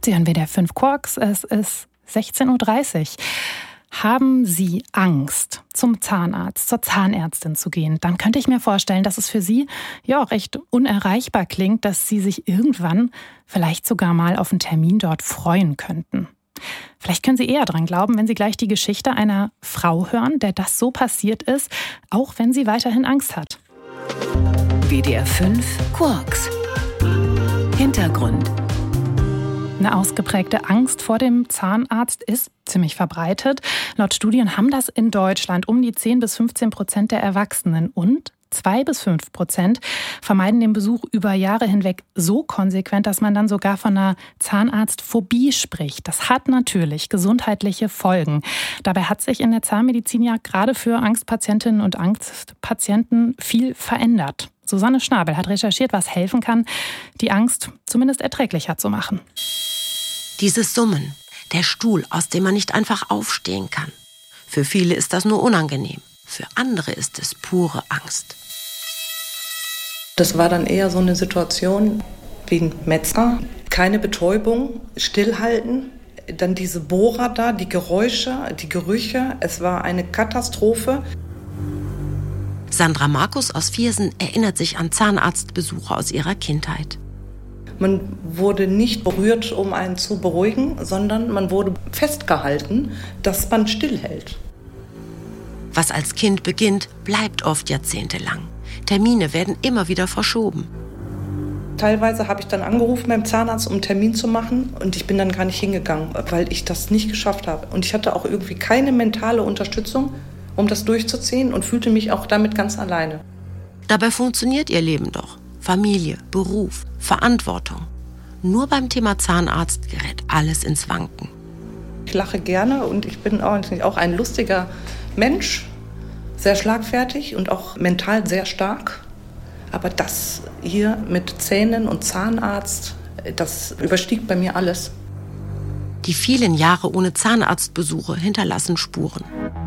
Sie hören WDR 5 Quarks, es ist 16:30 Uhr. Haben Sie Angst, zum Zahnarzt, zur Zahnärztin zu gehen? Dann könnte ich mir vorstellen, dass es für Sie ja auch recht unerreichbar klingt, dass Sie sich irgendwann vielleicht sogar mal auf einen Termin dort freuen könnten. Vielleicht können Sie eher dran glauben, wenn Sie gleich die Geschichte einer Frau hören, der das so passiert ist, auch wenn sie weiterhin Angst hat. WDR 5 Quarks. Hintergrund. Eine ausgeprägte Angst vor dem Zahnarzt ist ziemlich verbreitet. Laut Studien haben das in Deutschland um die 10-15% der Erwachsenen und 2-5% vermeiden den Besuch über Jahre hinweg so konsequent, dass man dann sogar von einer Zahnarztphobie spricht. Das hat natürlich gesundheitliche Folgen. Dabei hat sich in der Zahnmedizin ja gerade für Angstpatientinnen und Angstpatienten viel verändert. Susanne Schnabel hat recherchiert, was helfen kann, die Angst zumindest erträglicher zu machen. Dieses Summen, der Stuhl, aus dem man nicht einfach aufstehen kann. Für viele ist das nur unangenehm. Für andere ist es pure Angst. Das war dann eher so eine Situation wie ein Metzger. Keine Betäubung, stillhalten. Dann diese Bohrer da, die Geräusche, die Gerüche. Es war eine Katastrophe. Sandra Markus aus Viersen erinnert sich an Zahnarztbesuche aus ihrer Kindheit. Man wurde nicht berührt, um einen zu beruhigen, sondern man wurde festgehalten, dass man stillhält. Was als Kind beginnt, bleibt oft jahrzehntelang. Termine werden immer wieder verschoben. Teilweise habe ich dann angerufen beim Zahnarzt, um einen Termin zu machen, und ich bin dann gar nicht hingegangen, weil ich das nicht geschafft habe. Und ich hatte auch irgendwie keine mentale Unterstützung, um das durchzuziehen, und fühlte mich auch damit ganz alleine. Dabei funktioniert ihr Leben doch. Familie, Beruf, Verantwortung. Nur beim Thema Zahnarzt gerät alles ins Wanken. Ich lache gerne und ich bin auch ein lustiger Mensch, sehr schlagfertig und auch mental sehr stark. Aber das hier mit Zähnen und Zahnarzt, das überstieg bei mir alles. Die vielen Jahre ohne Zahnarztbesuche hinterlassen Spuren.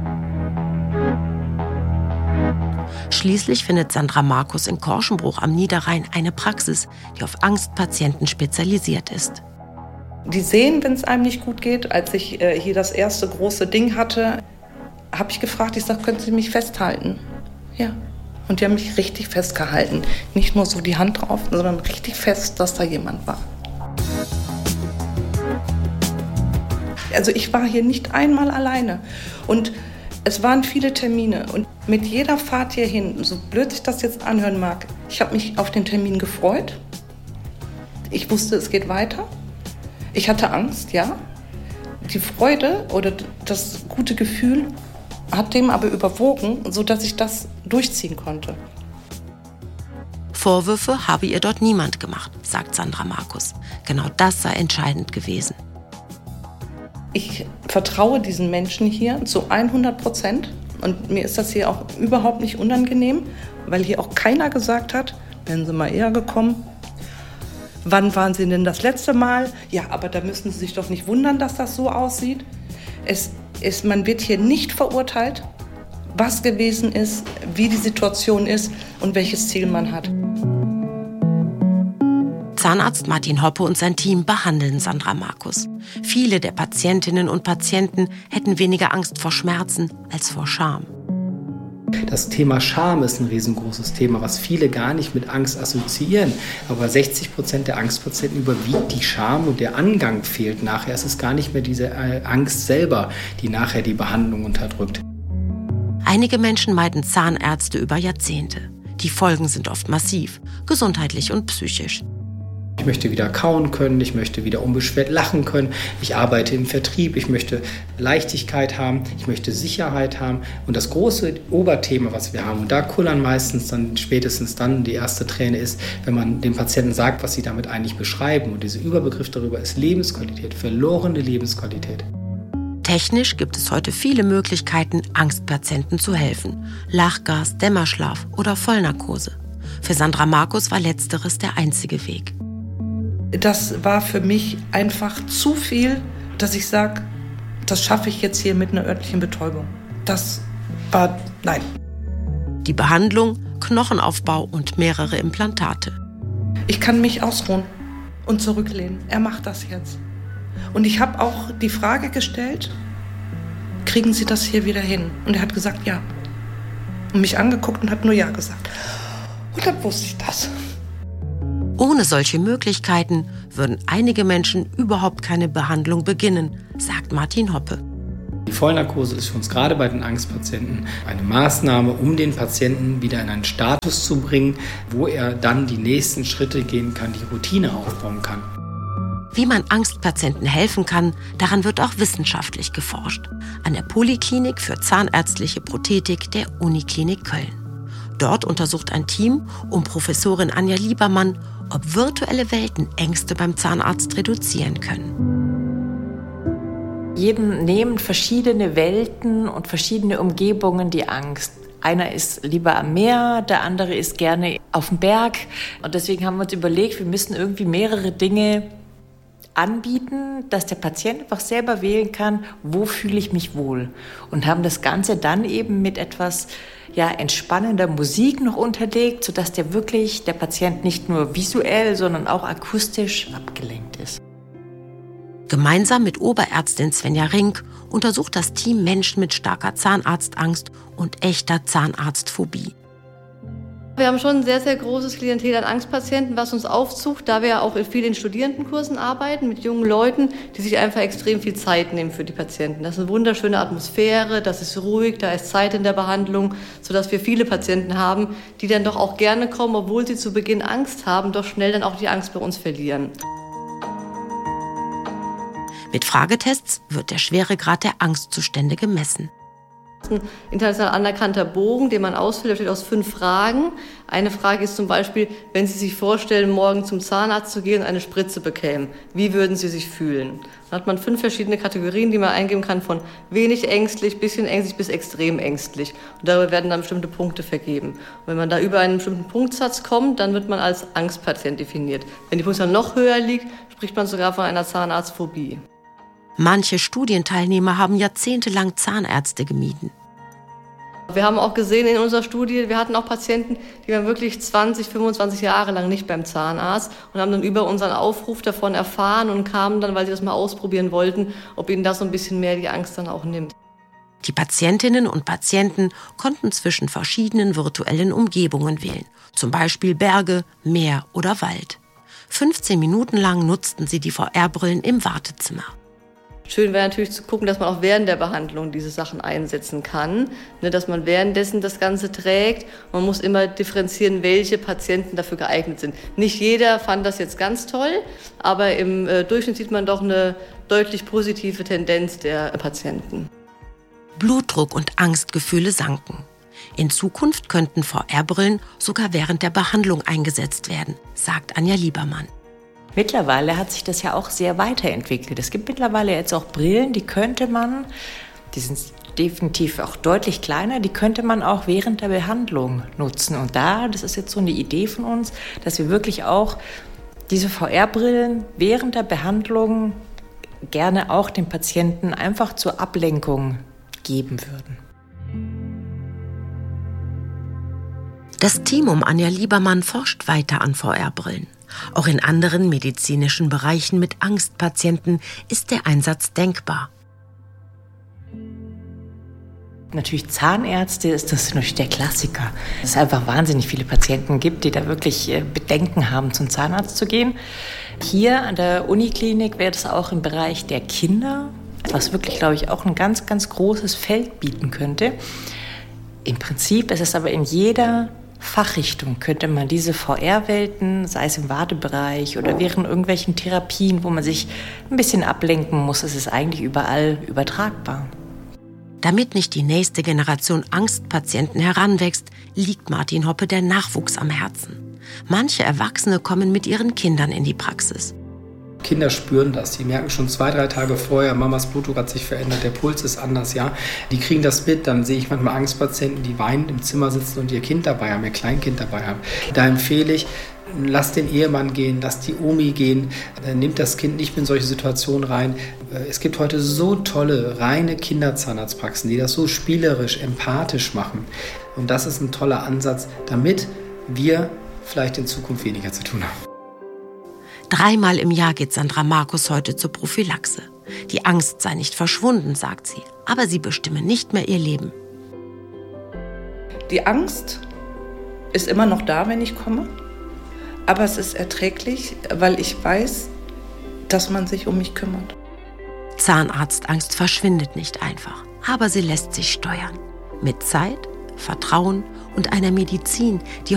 Schließlich findet Sandra Markus in Korschenbruch am Niederrhein eine Praxis, die auf Angstpatienten spezialisiert ist. Die sehen, wenn es einem nicht gut geht. Als ich hier das erste große Ding hatte, habe ich gefragt, ich sage, können Sie mich festhalten? Ja. Und die haben mich richtig festgehalten. Nicht nur so die Hand drauf, sondern richtig fest, dass da jemand war. Also ich war hier nicht einmal alleine. Und es waren viele Termine. Und mit jeder Fahrt hierhin, so blöd sich das jetzt anhören mag, ich habe mich auf den Termin gefreut. Ich wusste, es geht weiter. Ich hatte Angst, ja. Die Freude oder das gute Gefühl hat dem aber überwogen, sodass ich das durchziehen konnte. Vorwürfe habe ihr dort niemand gemacht, sagt Sandra Markus. Genau das sei entscheidend gewesen. Ich vertraue diesen Menschen hier zu 100%. Und mir ist das hier auch überhaupt nicht unangenehm, weil hier auch keiner gesagt hat, wären Sie mal eher gekommen. Wann waren Sie denn das letzte Mal? Ja, aber da müssen Sie sich doch nicht wundern, dass das so aussieht. Man wird hier nicht verurteilt, was gewesen ist, wie die Situation ist und welches Ziel man hat. Zahnarzt Martin Hoppe und sein Team behandeln Sandra Markus. Viele der Patientinnen und Patienten hätten weniger Angst vor Schmerzen als vor Scham. Das Thema Scham ist ein riesengroßes Thema, was viele gar nicht mit Angst assoziieren. Aber 60% der Angstpatienten überwiegt die Scham und der Angang fehlt nachher. Es ist gar nicht mehr diese Angst selber, die nachher die Behandlung unterdrückt. Einige Menschen meiden Zahnärzte über Jahrzehnte. Die Folgen sind oft massiv, gesundheitlich und psychisch. Ich möchte wieder kauen können, ich möchte wieder unbeschwert lachen können, ich arbeite im Vertrieb, ich möchte Leichtigkeit haben, ich möchte Sicherheit haben. Und das große Oberthema, was wir haben, und da kullern meistens dann spätestens dann die erste Träne ist, wenn man den Patienten sagt, was sie damit eigentlich beschreiben. Und dieser Überbegriff darüber ist Lebensqualität, verlorene Lebensqualität. Technisch gibt es heute viele Möglichkeiten, Angstpatienten zu helfen. Lachgas, Dämmerschlaf oder Vollnarkose. Für Sandra Markus war letzteres der einzige Weg. Das war für mich einfach zu viel, dass ich sage, das schaffe ich jetzt hier mit einer örtlichen Betäubung. Das war, nein. Die Behandlung, Knochenaufbau und mehrere Implantate. Ich kann mich ausruhen und zurücklehnen. Er macht das jetzt. Und ich habe auch die Frage gestellt, kriegen Sie das hier wieder hin? Und er hat gesagt, ja. Und mich angeguckt und hat nur ja gesagt. Und dann wusste ich das. Ohne solche Möglichkeiten würden einige Menschen überhaupt keine Behandlung beginnen, sagt Martin Hoppe. Die Vollnarkose ist für uns gerade bei den Angstpatienten eine Maßnahme, um den Patienten wieder in einen Status zu bringen, wo er dann die nächsten Schritte gehen kann, die Routine aufbauen kann. Wie man Angstpatienten helfen kann, daran wird auch wissenschaftlich geforscht. An der Poliklinik für zahnärztliche Prothetik der Uniklinik Köln. Dort untersucht ein Team um Professorin Anja Liebermann, ob virtuelle Welten Ängste beim Zahnarzt reduzieren können. Jedem nehmen verschiedene Welten und verschiedene Umgebungen die Angst. Einer ist lieber am Meer, der andere ist gerne auf dem Berg. Und deswegen haben wir uns überlegt, wir müssen irgendwie mehrere Dinge anbieten, dass der Patient einfach selber wählen kann, wo fühle ich mich wohl. Und haben das Ganze dann eben mit etwas entspannender Musik noch unterlegt, sodass der Patient nicht nur visuell, sondern auch akustisch abgelenkt ist. Gemeinsam mit Oberärztin Svenja Rink untersucht das Team Menschen mit starker Zahnarztangst und echter Zahnarztphobie. Wir haben schon ein sehr, sehr großes Klientel an Angstpatienten, was uns aufsucht, da wir ja auch viel in Studierendenkursen arbeiten mit jungen Leuten, die sich einfach extrem viel Zeit nehmen für die Patienten. Das ist eine wunderschöne Atmosphäre, das ist ruhig, da ist Zeit in der Behandlung, sodass wir viele Patienten haben, die dann doch auch gerne kommen, obwohl sie zu Beginn Angst haben, doch schnell dann auch die Angst bei uns verlieren. Mit Fragetests wird der Schweregrad der Angstzustände gemessen. Das ist ein international anerkannter Bogen, den man ausfüllt, der besteht aus 5 Fragen. Eine Frage ist zum Beispiel, wenn Sie sich vorstellen, morgen zum Zahnarzt zu gehen und eine Spritze bekämen, wie würden Sie sich fühlen? Dann hat man 5 verschiedene Kategorien, die man eingeben kann, von wenig ängstlich, bisschen ängstlich bis extrem ängstlich. Und darüber werden dann bestimmte Punkte vergeben. Und wenn man da über einen bestimmten Punktsatz kommt, dann wird man als Angstpatient definiert. Wenn die Punktzahl noch höher liegt, spricht man sogar von einer Zahnarztphobie. Manche Studienteilnehmer haben jahrzehntelang Zahnärzte gemieden. Wir haben auch gesehen in unserer Studie, wir hatten auch Patienten, die waren wirklich 20, 25 Jahre lang nicht beim Zahnarzt und haben dann über unseren Aufruf davon erfahren und kamen dann, weil sie das mal ausprobieren wollten, ob ihnen das so ein bisschen mehr die Angst dann auch nimmt. Die Patientinnen und Patienten konnten zwischen verschiedenen virtuellen Umgebungen wählen, zum Beispiel Berge, Meer oder Wald. 15 Minuten lang nutzten sie die VR-Brillen im Wartezimmer. Schön wäre natürlich zu gucken, dass man auch während der Behandlung diese Sachen einsetzen kann, dass man währenddessen das Ganze trägt. Man muss immer differenzieren, welche Patienten dafür geeignet sind. Nicht jeder fand das jetzt ganz toll, aber im Durchschnitt sieht man doch eine deutlich positive Tendenz der Patienten. Blutdruck und Angstgefühle sanken. In Zukunft könnten VR-Brillen sogar während der Behandlung eingesetzt werden, sagt Anja Liebermann. Mittlerweile hat sich das ja auch sehr weiterentwickelt. Es gibt mittlerweile jetzt auch Brillen, die sind definitiv auch deutlich kleiner, die könnte man auch während der Behandlung nutzen. Und das ist jetzt so eine Idee von uns, dass wir wirklich auch diese VR-Brillen während der Behandlung gerne auch den Patienten einfach zur Ablenkung geben würden. Das Team um Anja Liebermann forscht weiter an VR-Brillen. Auch in anderen medizinischen Bereichen mit Angstpatienten ist der Einsatz denkbar. Natürlich Zahnärzte ist das natürlich der Klassiker. Dass es einfach wahnsinnig viele Patienten gibt, die da wirklich Bedenken haben, zum Zahnarzt zu gehen. Hier an der Uniklinik wäre das auch im Bereich der Kinder, was wirklich, glaube ich, auch ein ganz, ganz großes Feld bieten könnte. Im Prinzip ist es aber in jeder Fachrichtung könnte man diese VR-Welten, sei es im Wartebereich oder während irgendwelchen Therapien, wo man sich ein bisschen ablenken muss, ist es eigentlich überall übertragbar. Damit nicht die nächste Generation Angstpatienten heranwächst, liegt Martin Hoppe der Nachwuchs am Herzen. Manche Erwachsene kommen mit ihren Kindern in die Praxis. Kinder spüren das. Die merken schon 2-3 Tage vorher, Mamas Blutdruck hat sich verändert, der Puls ist anders, ja. Die kriegen das mit. Dann sehe ich manchmal Angstpatienten, die weinend im Zimmer sitzen und ihr Kind dabei haben, ihr Kleinkind dabei haben. Da empfehle ich, lass den Ehemann gehen, lass die Omi gehen, nimmt das Kind nicht in solche Situationen rein. Es gibt heute so tolle, reine Kinderzahnarztpraxen, die das so spielerisch, empathisch machen. Und das ist ein toller Ansatz, damit wir vielleicht in Zukunft weniger zu tun haben. 3-mal im Jahr geht Sandra Markus heute zur Prophylaxe. Die Angst sei nicht verschwunden, sagt sie, aber sie bestimme nicht mehr ihr Leben. Die Angst ist immer noch da, wenn ich komme, aber es ist erträglich, weil ich weiß, dass man sich um mich kümmert. Zahnarztangst verschwindet nicht einfach, aber sie lässt sich steuern. Mit Zeit, Vertrauen und einer Medizin, die